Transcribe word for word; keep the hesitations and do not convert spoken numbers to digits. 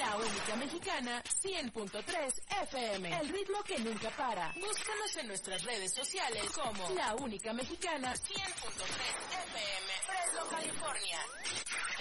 La única mexicana, cien punto tres F M. El ritmo que nunca para. Búscanos en nuestras redes sociales como La única mexicana, cien punto tres F M. Fresno, California.